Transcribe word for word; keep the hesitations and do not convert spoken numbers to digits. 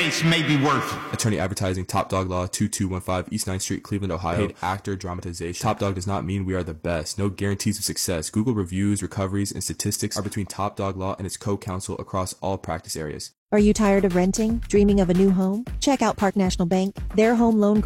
case may be worth it. Attorney advertising, Top Dog Law, two two one five East ninth Street, Cleveland, Ohio. Paid actor dramatization. Top Dog does not mean we are the best. No guarantees of success. Google reviews, recoveries, and statistics are between Top Dog Law and its co-counsel across all practice areas. Are you tired of renting? Dreaming of a new home? Check out Park National Bank. Their home loan